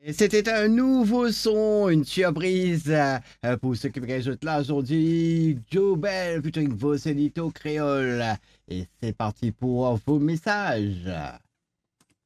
Et c'était un nouveau son, une surprise pour ceux qui me rajoutent là aujourd'hui. Joe Bell featuring Vocelito Créole. Et c'est parti pour vos messages.